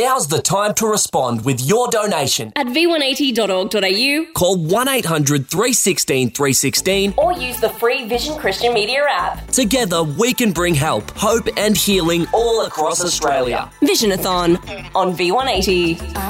Now's the time to respond with your donation. At v180.org.au, Call 1800 316 316 or use the free Vision Christian Media app. Together, we can bring help, hope and healing all across Australia. Visionathon on V180.